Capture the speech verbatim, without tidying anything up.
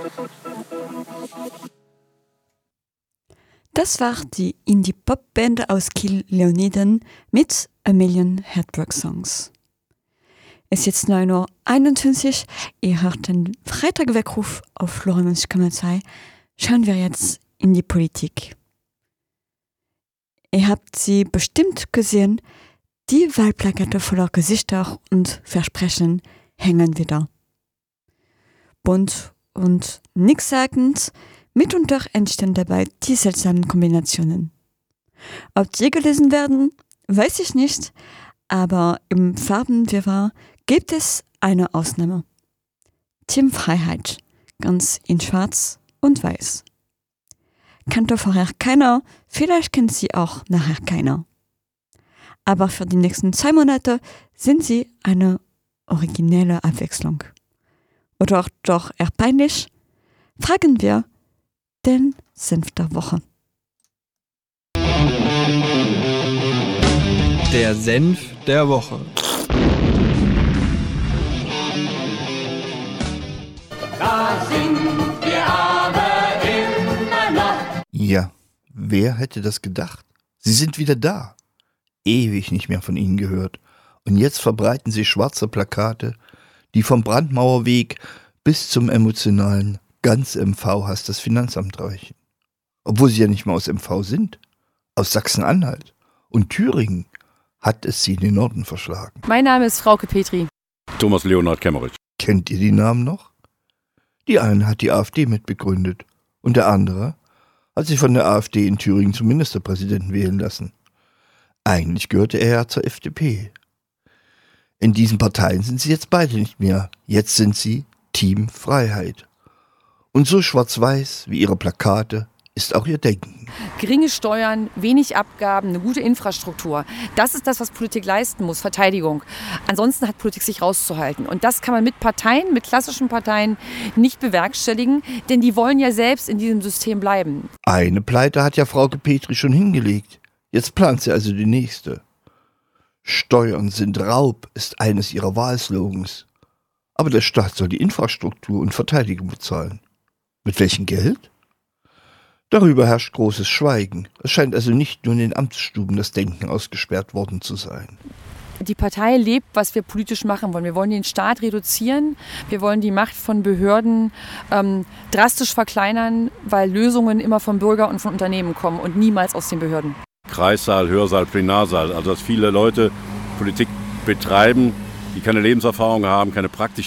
Das war die Indie-Pop-Band aus Kiel Leoniden mit A Million Heartbreak Songs. Es ist jetzt neun Uhr einundzwanzig, ihr hört den Freitag-Weckruf auf Florian Kammerzei. Schauen wir jetzt in die Politik. Ihr habt sie bestimmt gesehen, die Wahlplakate voller Gesichter und Versprechen hängen wieder. Bunt und nichtssagend, mitunter entstehen dabei die seltsamen Kombinationen. Ob die gelesen werden, weiß ich nicht, aber im Farbenwirrwarr gibt es eine Ausnahme. Team Freiheit, ganz in schwarz und weiß. Kannte vorher keiner, vielleicht kennt sie auch nachher keiner. Aber für die nächsten zwei Monate sind sie eine originelle Abwechslung. Oder doch eher peinlich? Fragen wir den Senf der Woche. Der Senf der Woche. Da sind wir aber immer noch. Ja, wer hätte das gedacht? Sie sind wieder da. Ewig nicht mehr von ihnen gehört. Und jetzt verbreiten sie schwarze Plakate, die vom Brandmauerweg bis zum emotionalen ganz M V hasst das Finanzamt reichen. Obwohl sie ja nicht mal aus M V sind. Aus Sachsen-Anhalt. Und Thüringen hat es sie in den Norden verschlagen. Mein Name ist Frauke Petri. Thomas Leonhard Kemmerich. Kennt ihr die Namen noch? Die eine hat die AfD mitbegründet und der andere hat sich von der AfD in Thüringen zum Ministerpräsidenten wählen lassen. Eigentlich gehörte er ja zur F D P. In diesen Parteien sind sie jetzt beide nicht mehr. Jetzt sind sie Team Freiheit. Und so schwarz-weiß wie ihre Plakate ist auch ihr Denken. Geringe Steuern, wenig Abgaben, eine gute Infrastruktur. Das ist das, was Politik leisten muss, Verteidigung. Ansonsten hat Politik sich rauszuhalten. Und das kann man mit Parteien, mit klassischen Parteien nicht bewerkstelligen, denn die wollen ja selbst in diesem System bleiben. Eine Pleite hat ja Frauke Petri schon hingelegt. Jetzt plant sie also die nächste. Steuern sind Raub ist eines ihrer Wahlslogans. Aber der Staat soll die Infrastruktur und Verteidigung bezahlen. Mit welchem Geld? Darüber herrscht großes Schweigen. Es scheint also nicht nur in den Amtsstuben das Denken ausgesperrt worden zu sein. Die Partei lebt, was wir politisch machen wollen. Wir wollen den Staat reduzieren. Wir wollen die Macht von Behörden ähm, drastisch verkleinern, weil Lösungen immer vom Bürger und von Unternehmen kommen und niemals aus den Behörden. Kreissaal, Hörsaal, Plenarsaal. Also dass viele Leute Politik betreiben, die keine Lebenserfahrung haben, keine praktische